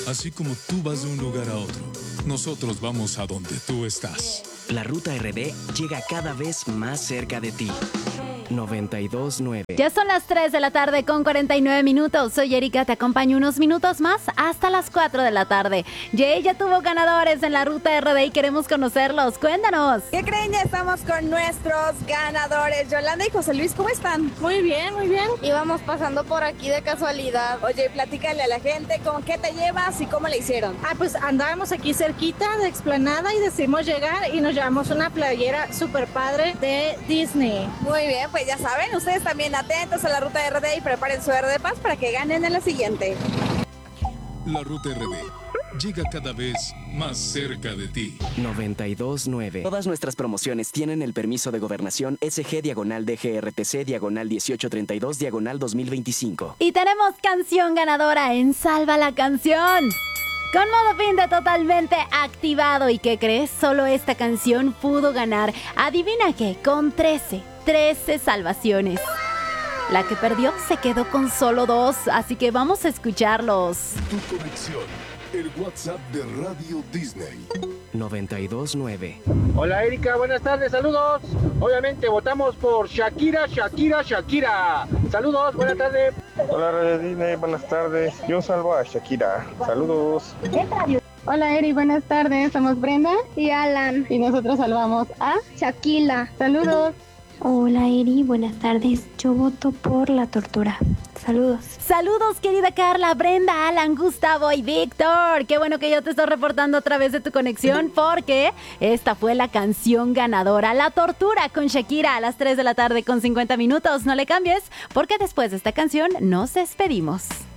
Así como tú vas de un lugar a otro, nosotros vamos a donde tú estás. La Ruta RD llega cada vez más cerca de ti. 92.9. Ya son las 3 de la tarde con 49 minutos. Soy Erika, te acompaño unos minutos más hasta las 4 de la tarde. Jay ya tuvo ganadores en la Ruta RD y queremos conocerlos. Cuéntanos. ¿Qué creen? Ya estamos con nuestros ganadores. Yolanda y José Luis, ¿cómo están? Muy bien, muy bien. Íbamos pasando por aquí de casualidad. Oye, platícale a la gente con qué te llevas y cómo le hicieron. Pues andábamos aquí cerquita de Explanada y decidimos llegar y nos llevamos una playera súper padre de Disney. Muy bien, pues ya saben, ustedes también atentos a la Ruta RD y preparen su RD Paz para que ganen en la siguiente. La Ruta RD llega cada vez más cerca de ti. 92.9. Todas nuestras promociones tienen el permiso de gobernación SG-DGRTC/1832/2025. Y tenemos canción ganadora en Salva la Canción. Con modo fin de totalmente activado. ¿Y qué crees? Solo esta canción pudo ganar. Adivina qué, con 13 salvaciones. La que perdió se quedó con solo 2, así que vamos a escucharlos. Tu conexión, el WhatsApp de Radio Disney. 92.9. Hola Erika, buenas tardes, saludos. Obviamente votamos por Shakira. Saludos, buenas tardes. Hola Radio Disney, buenas tardes. Yo salvo a Shakira. Saludos. Hola Eri, buenas tardes. Somos Brenda y Alan. y nosotros salvamos a Shakila. Saludos. Hola Eri, buenas tardes. Yo voto por la tortura. Saludos. Saludos, querida Carla, Brenda, Alan, Gustavo y Víctor. Qué bueno que yo te estoy reportando a través de tu conexión porque esta fue la canción ganadora, La Tortura con Shakira a las 3 de la tarde con 50 minutos. No le cambies porque después de esta canción nos despedimos.